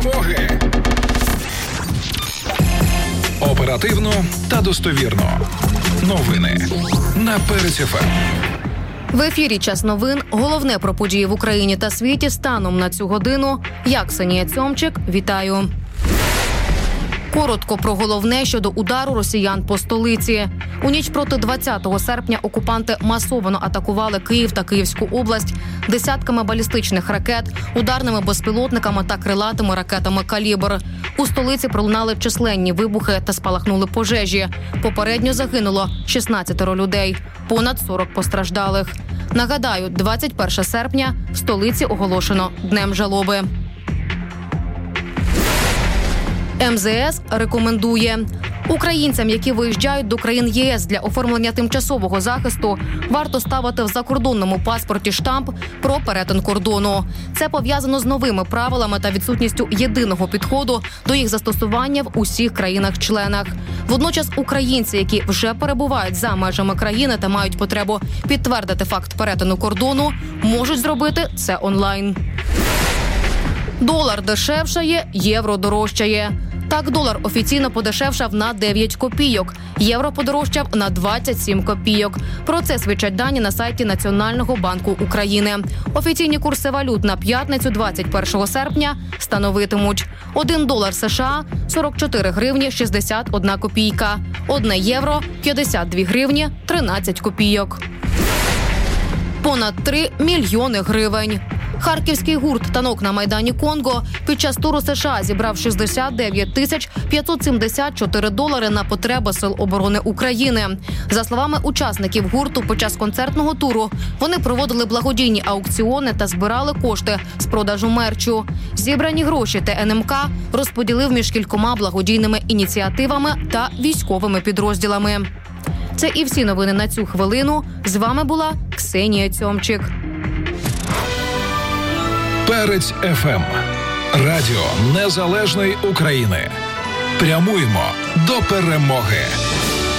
Перемоги. Оперативно та достовірно. Новини на Перець ФМ. В ефірі «Час новин». Головне про події в Україні та світі станом на цю годину. Я, Ксенія Цьомчик, вітаю. Коротко про головне щодо удару росіян по столиці. У ніч проти 20 серпня окупанти масово атакували Київ та Київську область десятками балістичних ракет, ударними безпілотниками та крилатими ракетами «Калібр». У столиці пролунали численні вибухи та спалахнули пожежі. Попередньо загинуло 16 людей, понад 40 постраждалих. Нагадаю, 21 серпня в столиці оголошено Днем жалоби. МЗС рекомендує українцям, які виїжджають до країн ЄС для оформлення тимчасового захисту, варто ставити в закордонному паспорті штамп про перетин кордону. Це пов'язано з новими правилами та відсутністю єдиного підходу до їх застосування в усіх країнах-членах. Водночас українці, які вже перебувають за межами країни та мають потребу підтвердити факт перетину кордону, можуть зробити це онлайн. Долар дешевшає, євро дорожчає. Так, долар офіційно подешевшав на 9 копійок, євро подорожчав на 27 копійок. Про це свідчать дані на сайті Національного банку України. Офіційні курси валют на п'ятницю 21 серпня становитимуть: 1 долар США – 44 гривні 61 копійка, 1 євро – 52 гривні 13 копійок. Понад 3 мільйони гривень. Харківський гурт «Танок на Майдані Конго» під час туру США зібрав 69 тисяч 574 долари на потреби Сил оборони України. За словами учасників гурту, під час концертного туру вони проводили благодійні аукціони та збирали кошти з продажу мерчу. Зібрані гроші ТНМК розподілив між кількома благодійними ініціативами та військовими підрозділами. Це і всі новини на цю хвилину. З вами була Ксенія Цьомчик. Перець ФМ. Радіо Незалежної України. Прямуємо до перемоги.